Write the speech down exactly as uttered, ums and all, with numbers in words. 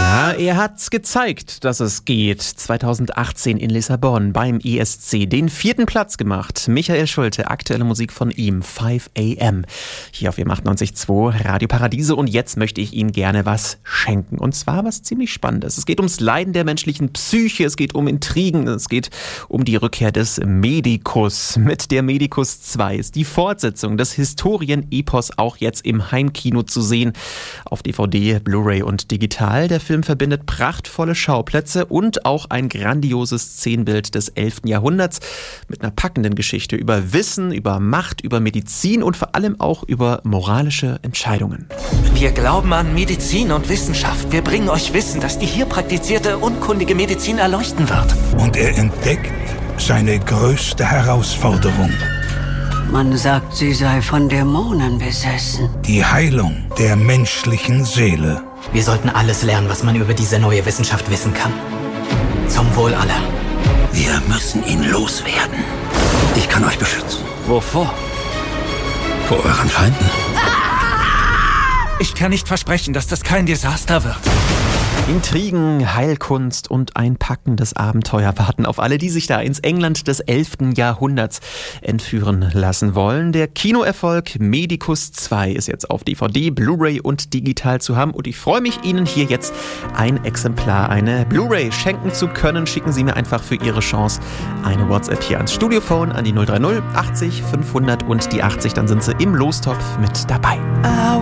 Ja, er hat's gezeigt, dass es geht. zweitausendachtzehn in Lissabon beim E S C den vierten Platz gemacht. Michael Schulte, aktuelle Musik von ihm, five a m hier auf E M achtundneunzig Komma zwei Radio Paradiese. Und jetzt möchte ich Ihnen gerne was schenken. Und zwar was ziemlich Spannendes. Es geht ums Leiden der menschlichen Psyche, es geht um Intrigen, es geht um die Rückkehr des Medicus. Mit der Medicus zwei ist die Fortsetzung des Historien-Epos auch jetzt im Heimkino zu sehen. Auf D V D, Blu-ray und digital. Der Film verbindet prachtvolle Schauplätze und auch ein grandioses Szenenbild des elften Jahrhunderts mit einer packenden Geschichte über Wissen, über Macht, über Medizin und vor allem auch über moralische Entscheidungen. Wir glauben an Medizin und Wissenschaft. Wir bringen euch Wissen, das die hier praktizierte, unkundige Medizin erleuchten wird. Und er entdeckt seine größte Herausforderung. Man sagt, sie sei von Dämonen besessen. Die Heilung der menschlichen Seele. Wir sollten alles lernen, was man über diese neue Wissenschaft wissen kann. Zum Wohl aller. Wir müssen ihn loswerden. Ich kann euch beschützen. Wovor? Vor euren Feinden. Ich kann nicht versprechen, dass das kein Desaster wird. Intrigen, Heilkunst und ein packendes Abenteuer warten auf alle, die sich da ins England des elften Jahrhunderts entführen lassen wollen. Der Kinoerfolg Medicus zwei ist jetzt auf D V D, Blu-ray und digital zu haben. Und ich freue mich, Ihnen hier jetzt ein Exemplar, eine Blu-ray schenken zu können. Schicken Sie mir einfach für Ihre Chance eine WhatsApp hier ans Studiophone an die null drei null achtzig fünfhundert und die achtzig. Dann sind Sie im Lostopf mit dabei.